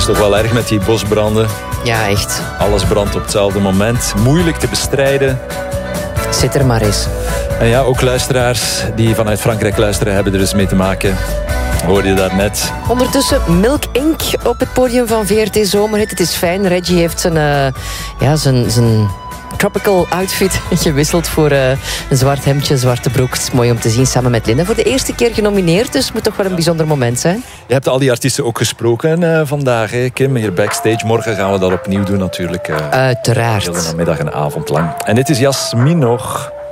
is toch wel erg met die bosbranden. Ja, echt. Alles brandt op hetzelfde moment. Moeilijk te bestrijden. Zit er maar eens. En ja, ook luisteraars die vanuit Frankrijk luisteren hebben er dus mee te maken. Hoorde je daarnet. Ondertussen Milk Inc. op het podium van VRT Zomerhit. Het is fijn. Reggie heeft zijn tropical outfit gewisseld voor een zwart hemdje, zwarte broek. Het is mooi om te zien samen met Linda. Voor de eerste keer genomineerd, dus het moet toch wel een bijzonder moment zijn. Je hebt al die artiesten ook gesproken vandaag, hè, Kim, hier backstage. Morgen gaan we dat opnieuw doen natuurlijk. Uiteraard. Heel de namiddag en avond lang. En dit is Jasmin nog.